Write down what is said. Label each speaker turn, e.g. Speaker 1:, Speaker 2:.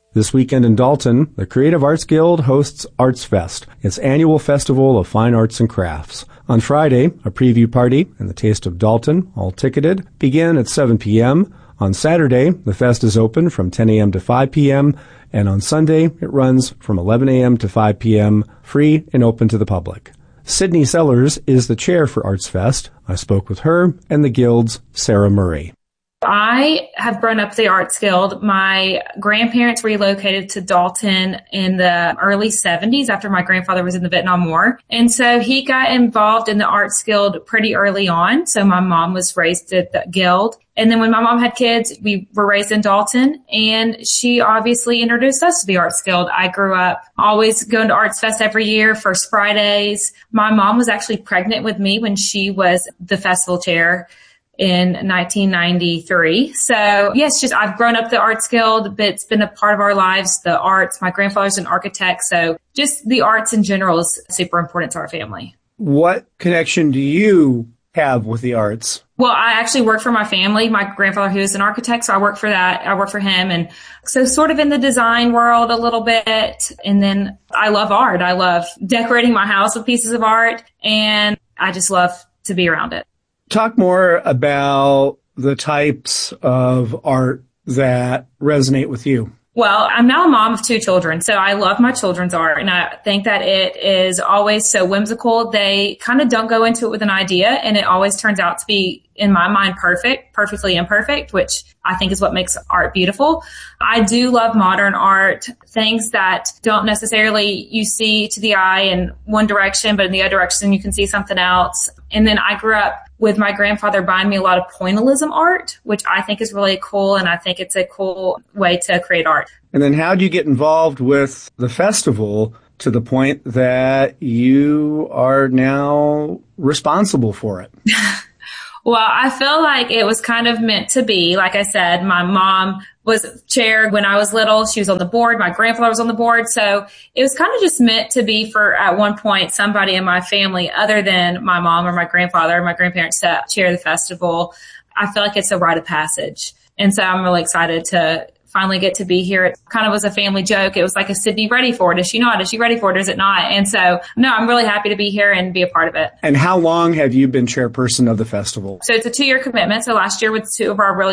Speaker 1: This weekend in Dalton, the Creative Arts Guild hosts Arts Fest, its annual festival of fine arts and crafts. On Friday, a preview party and the Taste of Dalton, all ticketed, begin at 7 p.m. On Saturday, the fest is open from 10 a.m. to 5 p.m., and on Sunday, it runs from 11 a.m. to 5 p.m., free and open to the public. Sydney Sellers is the chair for Arts Fest. I spoke with her and the Guild's Sarah Murray.
Speaker 2: I have grown up at the Arts Guild. My grandparents relocated to Dalton in the early 70s after my grandfather was in the Vietnam War. And so he got involved in the Arts Guild pretty early on. So my mom was raised at the Guild. And then when my mom had kids, we were raised in Dalton, and she obviously introduced us to the Arts Guild. I grew up always going to Arts Fest every year, First Fridays. My mom was actually pregnant with me when she was the festival chair in 1993. So yes, just I've grown up at the Arts Guild, but it's been a part of our lives, the arts. My grandfather's an architect, so just the arts in general is super important to our family.
Speaker 1: What connection do you have with the arts?
Speaker 2: Well, I actually work for my family. My grandfather, who is an architect, so I work for that. I work for him. And so sort of in the design world a little bit. And then I love art. I love decorating my house with pieces of art, and I just love to be around it.
Speaker 1: Talk more about the types of art that resonate with you.
Speaker 2: Well, I'm now a mom of 2 children, so I love my children's art, and I think that it is always so whimsical. They kind of don't go into it with an idea, and it always turns out to be, in my mind, perfectly imperfect, which I think is what makes art beautiful. I do love modern art, things that don't necessarily you see to the eye in one direction, but in the other direction you can see something else. And then I grew up with my grandfather buying me a lot of pointillism art, which I think is really cool, and I think it's a cool way to create art.
Speaker 1: And then how do you get involved with the festival to the point that you are now responsible for it?
Speaker 2: Well, I feel like it was kind of meant to be. Like I said, my mom was chair when I was little. She was on the board. My grandfather was on the board. So it was kind of just meant to be for, at one point, somebody in my family other than my mom or my grandfather or my grandparents to chair the festival. I feel like it's a rite of passage. And so I'm really excited to finally get to be here. It kind of was a family joke. It was like, is Sydney ready for it? Is she not? Is she ready for it? Or is it not? And so, no, I'm really happy to be here and be a part of it.
Speaker 1: And how long have you been chairperson of the festival?
Speaker 2: So it's a 2-year commitment. So last year with 2 of our really